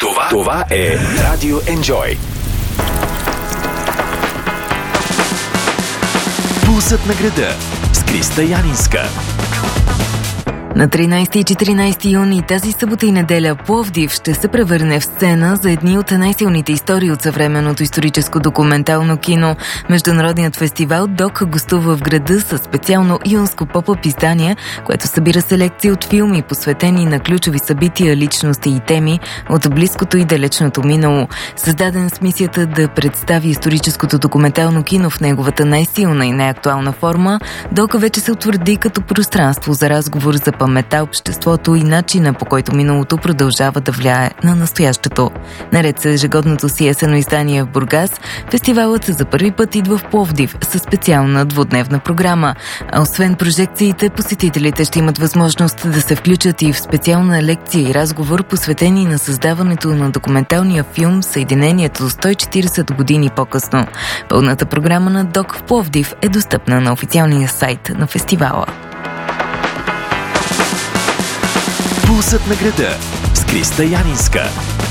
Това е Radio Enjoy. Пулсът на града с Криста Янинска. На 13 и 14 юни тази събота и неделя Пловдив ще се превърне в сцена за едни от най-силните истории от съвременното историческо документално кино. Международният фестивал ДОК гостува в града със специално юнско поп-ъп издание, което събира селекции от филми, посветени на ключови събития, личности и теми от близкото и далечното минало. Създаден с мисията да представи историческото документално кино в неговата най-силна и най-актуална форма, ДОК вече се утвърди като пространство за разговор за паметта, обществото и начина, по който миналото продължава да влияе на настоящето. Наред с ежегодното си есенно издание в Бургас, фестивалът за първи път идва в Пловдив със специална двудневна програма. А освен прожекциите, посетителите ще имат възможност да се включат и в специална лекция и разговор, посветени на създаването на документалния филм "Съединението 140 години по-късно". Пълната програма на ДОК в Пловдив е достъпна на официалния сайт на фестивала. Пулсът на града с Криста Янинска.